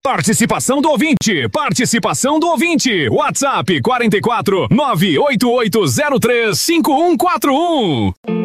Participação do ouvinte, participação do ouvinte. WhatsApp 44 98803 5141.